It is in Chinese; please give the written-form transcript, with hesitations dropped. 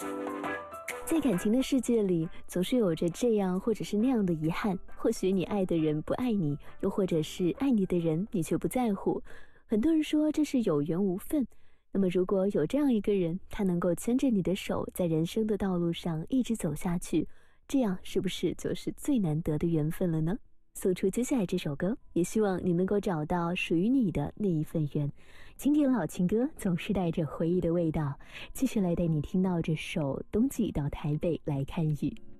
在感情的世界里，总是有着这样或者是那样的遗憾，或许你爱的人不爱你，又或者是爱你的人你却不在乎。很多人说这是有缘无分，那么如果有这样一个人，他能够牵着你的手，在人生的道路上一直走下去，这样是不是就是最难得的缘分了呢？送出接下来这首歌，也希望你能够找到属于你的那一份缘。经典老情歌总是带着回忆的味道，继续来带你听到这首《冬季到台北来看雨》。